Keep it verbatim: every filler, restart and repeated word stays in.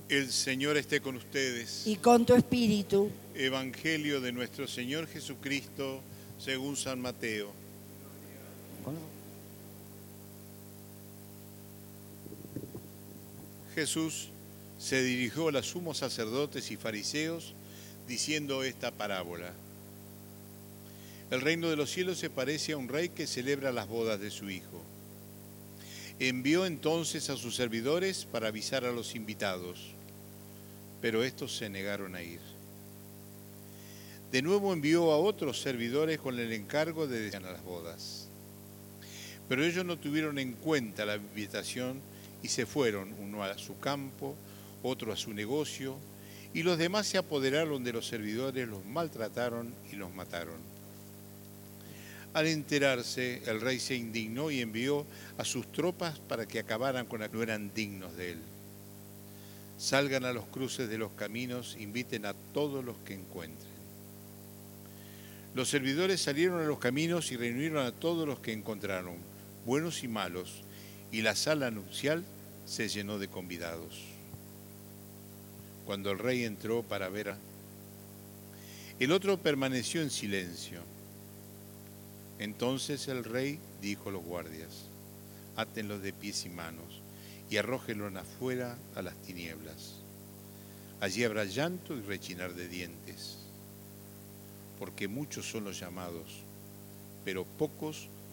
El Señor esté con ustedes. Y con tu espíritu. Evangelio de nuestro Señor Jesucristo según San Mateo. Jesús se dirigió a los sumos sacerdotes y fariseos diciendo esta parábola. El reino de los cielos se parece a un rey que celebra las bodas de su hijo. Envió entonces a sus servidores para avisar a los invitados, pero estos se negaron a ir. De nuevo envió a otros servidores con el encargo de ir a las bodas. Pero ellos no tuvieron en cuenta la invitación y se fueron, uno a su campo, otro a su negocio, y los demás se apoderaron de los servidores, los maltrataron y los mataron. Al enterarse, el rey se indignó y envió a sus tropas para que acabaran con los que no eran dignos de él. Salgan a los cruces de los caminos, inviten a todos los que encuentren. Los servidores salieron a los caminos y reunieron a todos los que encontraron, buenos y malos, y la sala nupcial se llenó de convidados. Cuando el rey entró para ver, el otro permaneció en silencio. Entonces el rey dijo a los guardias: átenlos de pies y manos y arrójenlos afuera a las tinieblas. Allí habrá llanto y rechinar de dientes, porque muchos son los llamados, pero pocos